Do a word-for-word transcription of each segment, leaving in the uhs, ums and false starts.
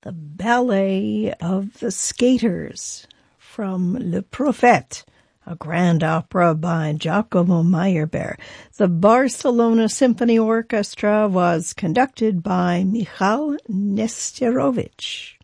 the ballet of the skaters from Le Prophète, a grand opera by Giacomo Meyerbeer. The Barcelona Symphony Orchestra was conducted by Michal Nesterovich.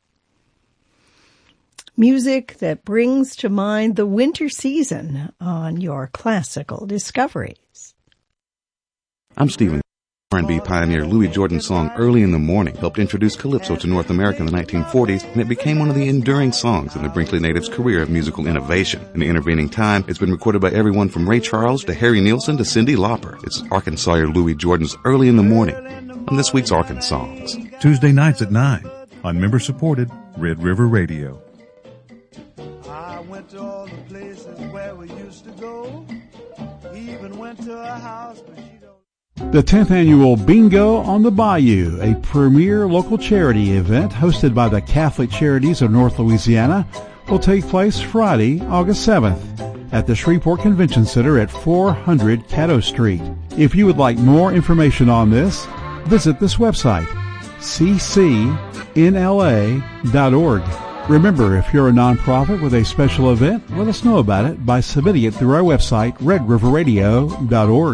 Music that brings to mind the winter season on your classical discoveries. I'm Stephen. R and B pioneer Louis Jordan's song Early in the Morning helped introduce calypso to North America in the nineteen forties, and it became one of the enduring songs in the Brinkley natives' career of musical innovation. In the intervening time, it's been recorded by everyone from Ray Charles to Harry Nilsson to Cyndi Lauper. It's Arkansawyer Louis Jordan's Early in the Morning on this week's Arkansongs. Tuesday nights at nine on member-supported Red River Radio. I went to all the places where we used to go, even went to a house, but she don't. The tenth Annual Bingo on the Bayou, a premier local charity event hosted by the Catholic Charities of North Louisiana, will take place Friday, August seventh at the Shreveport Convention Center at four hundred Caddo Street. If you would like more information on this, visit this website, c c n l a dot org. Remember, if you're a nonprofit with a special event, let us know about it by submitting it through our website, red river radio dot org.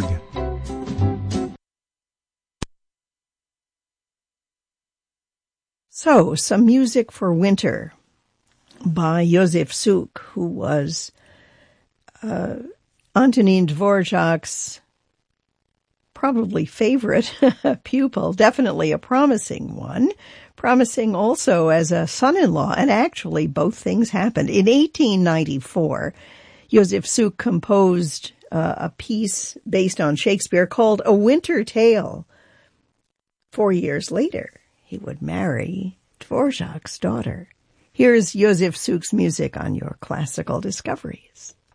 So, some music for winter by Josef Suk, who was uh, Antonin Dvorak's probably favorite pupil, definitely a promising one, promising also as a son-in-law, and actually both things happened. In eighteen ninety-four, Josef Suk composed uh, a piece based on Shakespeare called A Winter Tale. Four years later, he would marry Dvorak's daughter. Here's Josef Suk's music on your classical discoveries.